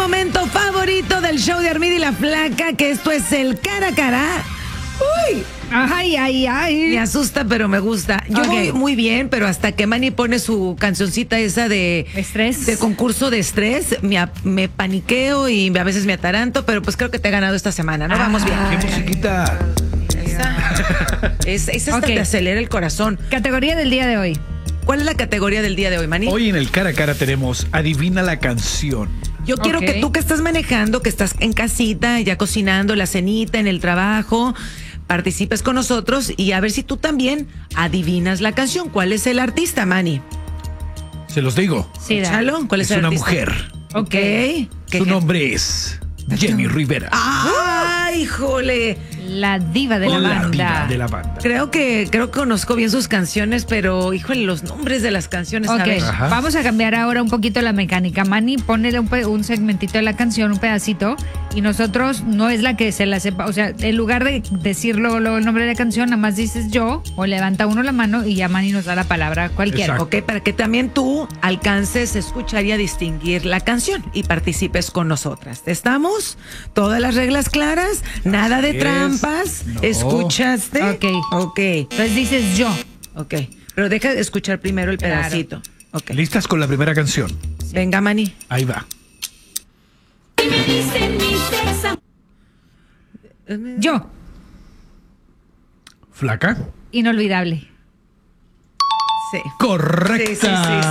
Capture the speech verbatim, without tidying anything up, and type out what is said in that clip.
momento favorito del show de Armida y la Flaca, que esto es el cara a cara. Uy, Ay, ay, ay. me asusta, pero me gusta. Yo Ok. voy muy bien, pero hasta que Manny pone su cancioncita esa de Estrés. de concurso de estrés, me, a- me paniqueo y a veces me ataranto, pero pues creo que te he ganado esta semana, ¿no? Vamos bien. ¿Qué musiquita? Esa, es, esa hasta Ok. te acelera el corazón. Categoría del día de hoy. ¿Cuál es la categoría del día de hoy, Manny? Hoy en el cara a cara tenemos Adivina la canción. Yo quiero Ok. que tú que estás manejando, que estás en casita, ya cocinando la cenita, en el trabajo, participes con nosotros y a ver si tú también adivinas la canción. ¿Cuál es el artista, Manny? Se los digo. Sí, da. Échalo. ¿Cuál es, Es el una artista? mujer. Ok. ¿Qué Su gen- nombre es Jenny Rivera. ¡Ay, híjole! La diva de la La banda. diva de la banda. Creo que creo que conozco bien sus canciones, pero híjole, los nombres de las canciones, Ok, ¿sabes? Ajá. vamos a cambiar ahora un poquito la mecánica. Manny, ponle un, pe- un segmentito de la canción, un pedacito, y nosotros no es la que se la sepa. O sea, en lugar de decirlo luego el nombre de la canción, nada más dices yo, o levanta uno la mano y ya Manny nos da la palabra cualquiera. Exacto. Ok, para que también tú alcances a escuchar y a distinguir la canción y participes con nosotras. ¿Estamos? ¿Todas las reglas claras? Nada de es. trampas. No. ¿Escuchaste? Ok. Ok. Entonces dices yo. Ok. Pero deja de escuchar primero el Claro. pedacito. Ok. ¿Listas con la primera canción? Venga, Manny. Ahí va. Yo. ¿Flaca? Inolvidable. Sí. Correcta. Sí, sí, sí, sí.